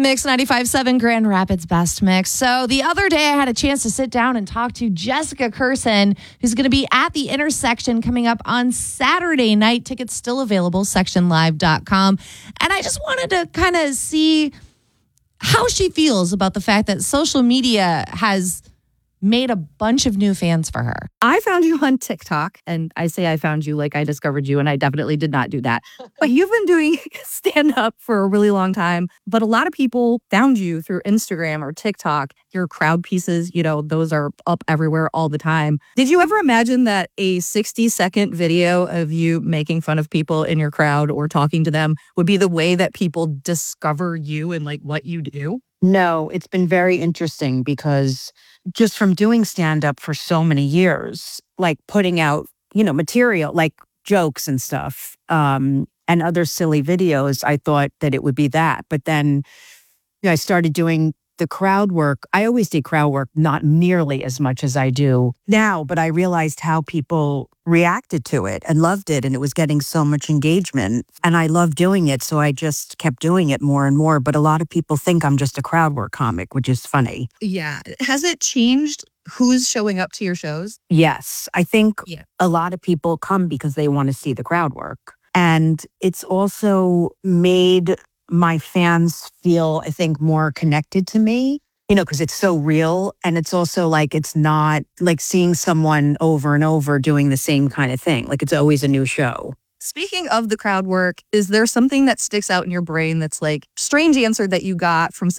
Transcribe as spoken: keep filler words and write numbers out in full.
Mix ninety-five point seven Grand Rapids Best Mix. So the other day I had a chance to sit down and talk to Jessica Curson, who's going to be at the Intersection coming up on Saturday night. Tickets still available, section live dot com. And I just wanted to kind of see how she feels about the fact that social media has made a bunch of new fans for her. I found you on TikTok, and I say I found you like I discovered you, and I definitely did not do that. But you've been doing stand-up for a really long time, but a lot of people found you through Instagram or TikTok. Your crowd pieces, you know, those are up everywhere all the time. Did you ever imagine that a sixty-second video of you making fun of people in your crowd or talking to them would be the way that people discover you and like what you do? No, it's been very interesting because just from doing stand-up for so many years, like putting out, you know, material like jokes and stuff, um, and other silly videos, I thought that it would be that. But then you know, I started doing the crowd work. I always did crowd work, not nearly as much as I do now, but I realized how people reacted to it and loved it, and it was getting so much engagement, and I love doing it, so I just kept doing it more and more. But a lot of people think I'm just a crowd work comic, which is funny. Yeah. Has it changed who's showing up to your shows? Yes, I think Yeah. a lot of people come because they want to see the crowd work, and it's also made my fans feel, I think, more connected to me, you know, because it's so real. And it's also like, it's not like seeing someone over and over doing the same kind of thing. Like it's always a new show. Speaking of the crowd work, is there something that sticks out in your brain that's like strange answer that you got from